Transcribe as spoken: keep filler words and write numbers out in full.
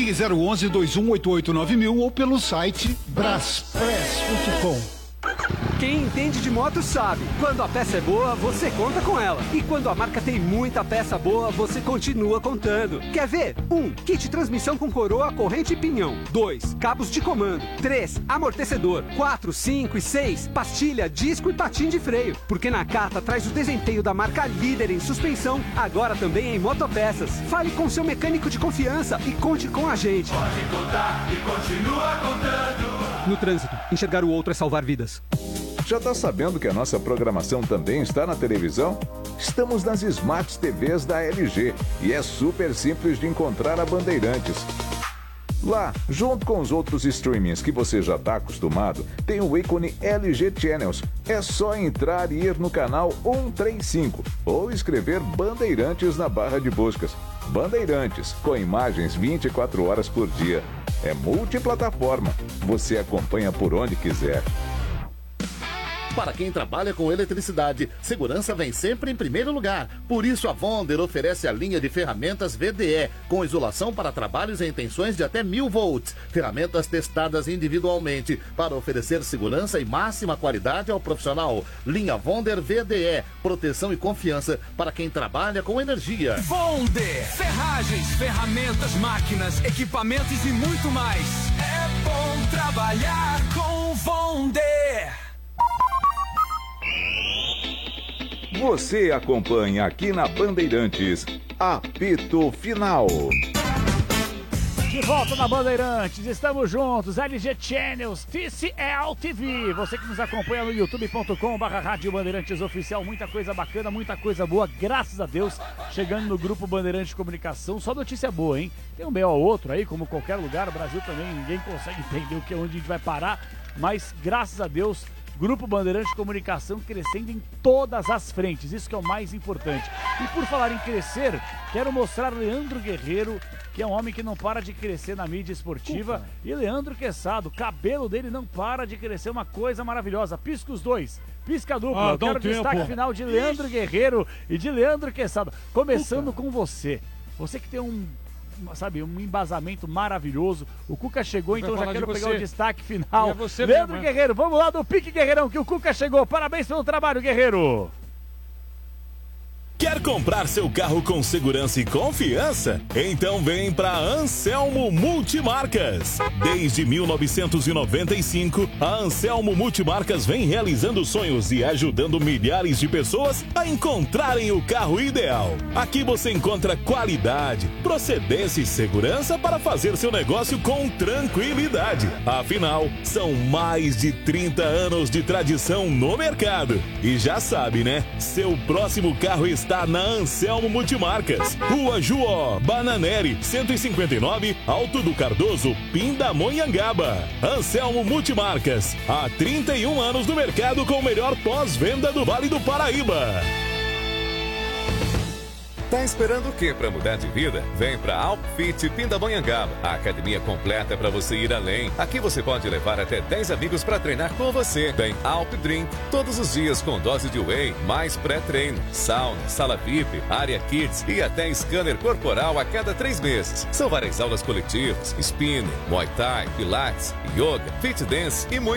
Ligue zero onze, dois um oito oito nove mil ou pelo site braspress ponto com. Quem entende de moto sabe, quando a peça é boa, você conta com ela. E quando a marca tem muita peça boa, você continua contando. Quer ver? um. Kit transmissão com coroa, corrente e pinhão. dois. Cabos de comando. três. Amortecedor. quatro, cinco e seis. Pastilha, disco e patim de freio. Porque Nakata traz o desempenho da marca líder em suspensão, agora também em motopeças. Fale com seu mecânico de confiança e conte com a gente. Pode contar e continua contando. No trânsito, enxergar o outro é salvar vidas. Já está sabendo que a nossa programação também está na televisão? Estamos nas Smart T Vs da L G e é super simples de encontrar a Bandeirantes. Lá, junto com os outros streamings que você já está acostumado, tem o ícone L G Channels. É só entrar e ir no canal cento e trinta e cinco ou escrever Bandeirantes na barra de buscas. Bandeirantes, com imagens vinte e quatro horas por dia. É multiplataforma. Você acompanha por onde quiser. Para quem trabalha com eletricidade, segurança vem sempre em primeiro lugar. Por isso, a Vonder oferece a linha de ferramentas V D E, com isolação para trabalhos em tensões de até mil volts. Ferramentas testadas individualmente, para oferecer segurança e máxima qualidade ao profissional. Linha Vonder V D E, proteção e confiança para quem trabalha com energia. Vonder, ferragens, ferramentas, máquinas, equipamentos e muito mais. É bom trabalhar com Vonder. Você acompanha aqui na Bandeirantes, Apito Final. De volta na Bandeirantes, estamos juntos, L G Channels, T C L T V. Você que nos acompanha no youtube ponto com barra Rádio Bandeirantes Oficial, muita coisa bacana, muita coisa boa, graças a Deus, chegando no Grupo Bandeirantes de Comunicação, só notícia boa, hein? Tem um B O outro aí, como qualquer lugar, o Brasil também, ninguém consegue entender o que, onde a gente vai parar, mas graças a Deus, Grupo Bandeirantes de Comunicação crescendo em todas as frentes, isso que é o mais importante. E por falar em crescer, quero mostrar Leandro Guerreiro, que é um homem que não para de crescer na mídia esportiva. Ufa. E Leandro Quezado, o cabelo dele não para de crescer, uma coisa maravilhosa. Pisca os dois, pisca a dupla. Ah, Eu quero um destaque tempo. final de Leandro Guerreiro e de Leandro Quezado. Começando Ufa. com você, você que tem um... sabe, um embasamento maravilhoso. O Cuca chegou, então já quero pegar o destaque final. É você Leandro mesmo, Guerreiro, vamos lá do Pique Guerreirão, que o Cuca chegou. Parabéns pelo trabalho, Guerreiro. Quer comprar seu carro com segurança e confiança? Então vem para Anselmo Multimarcas. Desde mil novecentos e noventa e cinco, a Anselmo Multimarcas vem realizando sonhos e ajudando milhares de pessoas a encontrarem o carro ideal. Aqui você encontra qualidade, procedência e segurança para fazer seu negócio com tranquilidade. Afinal, são mais de trinta anos de tradição no mercado. E já sabe, né? Seu próximo carro está Está na Anselmo Multimarcas, Rua Juó, Bananeri, cento e cinquenta e nove, Alto do Cardoso, Pindamonhangaba. Anselmo Multimarcas, há trinta e um anos no mercado com o melhor pós-venda do Vale do Paraíba. Tá esperando o quê para mudar de vida? Vem para Alpfit Pindamonhangaba, a academia completa para você ir além. Aqui você pode levar até dez amigos para treinar com você. Tem Alp Drink todos os dias com dose de whey, mais pré-treino, sauna, sala V I P, área kids e até scanner corporal a cada três meses. São várias aulas coletivas, spinning, muay thai, pilates, yoga, fit dance e muito